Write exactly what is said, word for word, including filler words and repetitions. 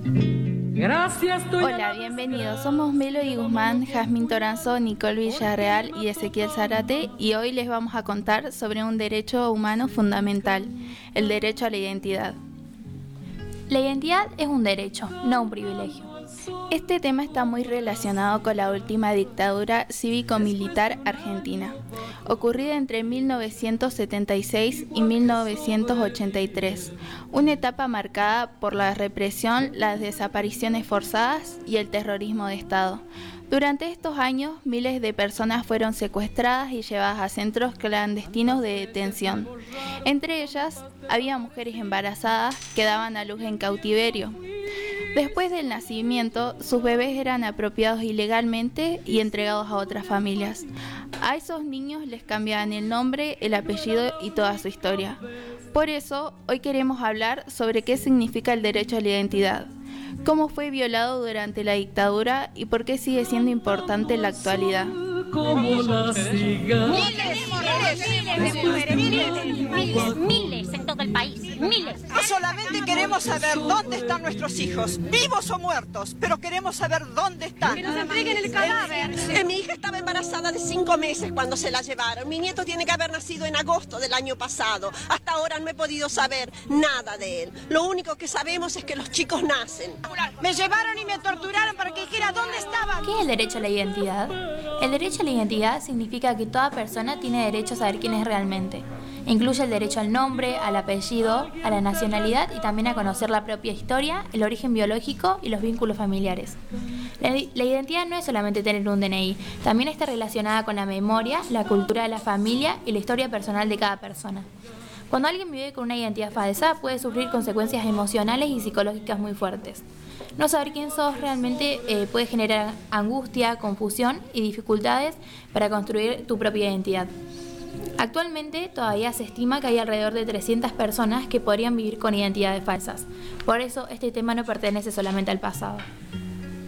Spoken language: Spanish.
Gracias, doña. Hola, bienvenidos. Somos Melody Guzmán, Jazmín Toranzo, Nicole Villarreal y Ezequiel Zárate, y hoy les vamos a contar sobre un derecho humano fundamental, el derecho a la identidad. La identidad es un derecho, no un privilegio. Este tema está muy relacionado con la última dictadura cívico-militar argentina, ocurrida entre mil novecientos setenta y seis y mil novecientos ochenta y tres, una etapa marcada por la represión, las desapariciones forzadas y el terrorismo de Estado. Durante estos años, miles de personas fueron secuestradas y llevadas a centros clandestinos de detención. Entre ellas, había mujeres embarazadas que daban a luz en cautiverio. Después del nacimiento, sus bebés eran apropiados ilegalmente y entregados a otras familias. A esos niños les cambiaban el nombre, el apellido y toda su historia. Por eso, hoy queremos hablar sobre qué significa el derecho a la identidad, cómo fue violado durante la dictadura y por qué sigue siendo importante en la actualidad. Como la cigarra. Miles, miles de mujeres, miles, miles, miles en todo el país, miles. No solamente queremos saber dónde están nuestros hijos, vivos o muertos, pero queremos saber dónde están. Que nos entreguen el cadáver. Eh, mi hija estaba embarazada de cinco meses cuando se la llevaron. Mi nieto tiene que haber nacido en agosto del año pasado. Hasta ahora no he podido saber nada de él. Lo único que sabemos es que los chicos nacen. Me llevaron y me torturaron para que dijera dónde estaban. ¿Qué es el derecho a la identidad? El derecho a la identidad significa que toda persona tiene derecho a saber quién es realmente. Incluye el derecho al nombre, al apellido, a la nacionalidad y también a conocer la propia historia, el origen biológico y los vínculos familiares. La, la identidad no es solamente tener un D N I, también está relacionada con la memoria, la cultura de la familia y la historia personal de cada persona. Cuando alguien vive con una identidad falsa, puede sufrir consecuencias emocionales y psicológicas muy fuertes. No saber quién sos realmente eh, puede generar angustia, confusión y dificultades para construir tu propia identidad. Actualmente todavía se estima que hay alrededor de trescientas personas que podrían vivir con identidades falsas. Por eso este tema no pertenece solamente al pasado.